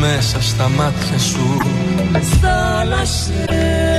μέσα στα μάτια σου θάλασσες.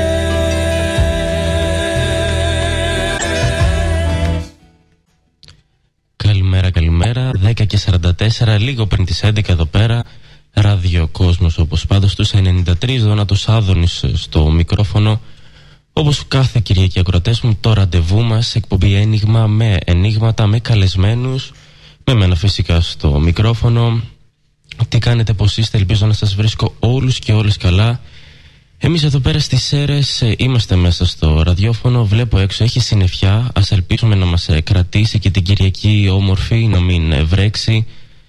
Καλημέρα, 10:44, λίγο πριν τις 11 εδώ πέρα. Ραδιοκόσμος όπως πάντα στους 93, Δόνατος Άδωνης στο μικρόφωνο. Όπως κάθε Κυριακή ακροατές μου, το ραντεβού μας, εκπομπή Ένιγμα με ενίγματα, με καλεσμένους, με μένα φυσικά στο μικρόφωνο. Τι κάνετε, πως είστε, ελπίζω να σας βρίσκω όλους και όλες καλά. Εμείς εδώ πέρα στις Σέρρες είμαστε μέσα στο ραδιόφωνο, βλέπω έξω έχει συννεφιά, ας ελπίσουμε να μας κρατήσει και την Κυριακή όμορφη, να μην βρέξει,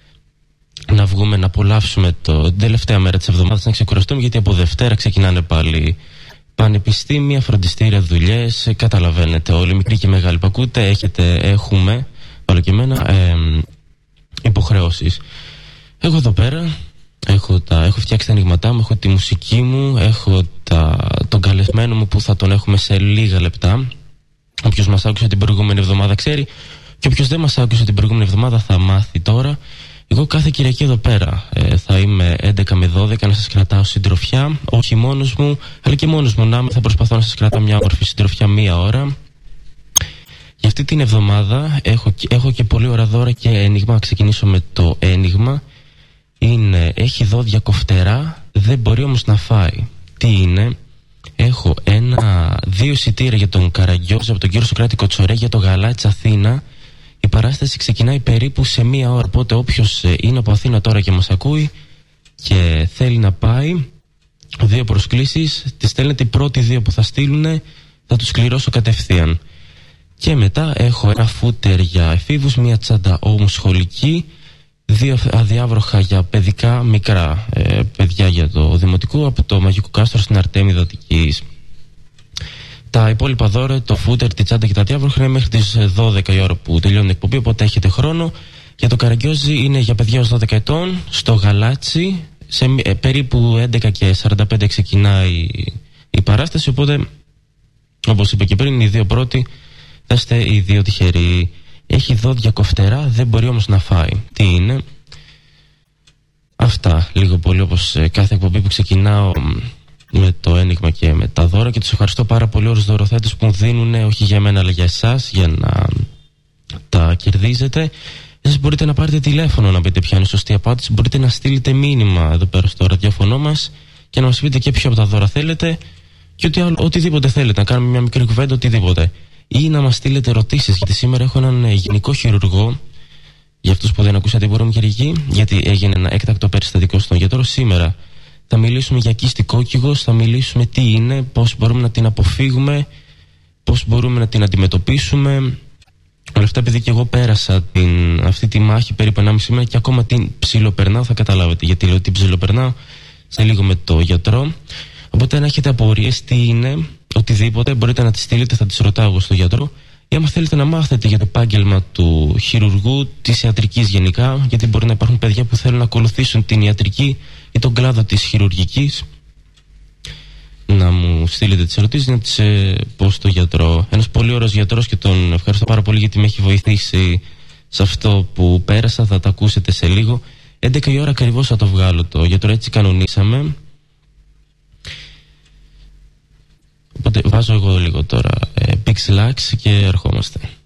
να βγούμε να απολαύσουμε την τελευταία μέρα της εβδομάδας, να ξεκουραστούμε, γιατί από Δευτέρα ξεκινάνε πάλι πανεπιστήμια, φροντιστήρια, δουλειές, καταλαβαίνετε όλοι, μικροί και μεγάλοι που ακούτε, έχουμε, όλο και εμένα, υποχρεώσεις. Εγώ εδώ πέρα έχω φτιάξει τα ανοιγματά μου, έχω τη μουσική μου, έχω τον καλεσμένο μου που θα τον έχουμε σε λίγα λεπτά. Όποιος μας άκουσε την προηγούμενη εβδομάδα ξέρει, και όποιος δεν μας άκουσε την προηγούμενη εβδομάδα θα μάθει τώρα. Εγώ κάθε Κυριακή εδώ πέρα θα είμαι 11 με 12 να σας κρατάω συντροφιά, όχι μόνος μου, αλλά και μόνος μου να είμαι, θα προσπαθώ να σας κρατάω μια όμορφη συντροφιά μία ώρα. Για αυτή την εβδομάδα έχω και πολύ ωραία δώρα και ένιγμα. Ξεκινήσω με το ένιγμα. Έχει δόντια κοφτερά, δεν μπορεί όμως να φάει. Τι είναι? Έχω 2 εισιτήρια για τον Καραγκιόζη από τον κύριο Σοκράτη Κοτσορέ για το Γαλάτσι Αθήνα. Η παράσταση ξεκινάει περίπου σε μία ώρα, οπότε όποιος είναι από Αθήνα τώρα και μας ακούει και θέλει να πάει, 2 προσκλήσεις, τις στέλνετε, οι πρώτοι 2 που θα στείλουν θα τους κληρώσω κατευθείαν. Και μετά έχω ένα φούτερ για εφήβους, μία τσάντα όμως σχολική, 2 αδιάβροχα για παιδικά, μικρά παιδιά για το δημοτικό, από το Μαγικό Κάστρο στην Αρτέμιδα Αττικής. Τα υπόλοιπα δώρα, το φούτερ, τη τσάντα και τα διάβροχα είναι μέχρι τις 12 η ώρα που τελειώνει η εκπομπή, οπότε έχετε χρόνο. Για το Καραγκιόζη είναι για παιδιά ως 12 ετών, στο Γαλάτσι, περίπου 11:45 ξεκινάει η παράσταση, οπότε όπως είπα και πριν, οι 2 πρώτοι θα είστε οι 2 τυχεροί. Έχει δόντια κοφτερά, δεν μπορεί όμως να φάει. Τι είναι? Αυτά λίγο πολύ όπως κάθε εκπομπή που ξεκινάω με το ένιγμα και με τα δώρα, και τους ευχαριστώ πάρα πολύ όλους τους δωροθέτες που μου δίνουν, όχι για μένα αλλά για εσάς, για να τα κερδίζετε. Εσείς μπορείτε να πάρετε τηλέφωνο να πείτε ποια είναι η σωστή απάντηση, μπορείτε να στείλετε μήνυμα εδώ πέρα στο ραδιόφωνο μας και να μας πείτε και ποιο από τα δώρα θέλετε και οτιδήποτε θέλετε, να κάνουμε μια μικρή κουβέντα, οτιδήποτε. Ή να μας στείλετε ερωτήσεις, γιατί σήμερα έχω έναν γενικό χειρουργό. Για αυτούς που δεν ακούσατε την πρώτη χειρουργική, γιατί έγινε ένα έκτακτο περιστατικό στον γιατρό. Σήμερα θα μιλήσουμε για κίστη κόκκιγος, θα μιλήσουμε τι είναι, πώς μπορούμε να την αποφύγουμε, πώς μπορούμε να την αντιμετωπίσουμε. Όλα αυτά επειδή και εγώ πέρασα αυτή τη μάχη περίπου 1,5 μήνα και ακόμα την ψιλοπερνάω, θα καταλάβετε γιατί λέω την ψιλοπερνάω σε λίγο με το γιατρό. Οπότε αν έχετε απορίες τι είναι, οτιδήποτε, μπορείτε να τις στείλετε, θα τις ρωτάω εγώ στον γιατρό. Ή άμα θέλετε να μάθετε για το επάγγελμα του χειρουργού, της ιατρικής γενικά, γιατί μπορεί να υπάρχουν παιδιά που θέλουν να ακολουθήσουν την ιατρική ή τον κλάδο της χειρουργικής, να μου στείλετε τις ερωτήσεις, να τις πω στο γιατρό. Ένας πολύ ωραίος γιατρός και τον ευχαριστώ πάρα πολύ γιατί με έχει βοηθήσει σε αυτό που πέρασα, θα τα ακούσετε σε λίγο. 11 η ώρα ακριβώς θα το βγάλω το γιατρό, έτσι κανονίσαμε. Οπότε βάζω εγώ λίγο τώρα Pixelax και ερχόμαστε.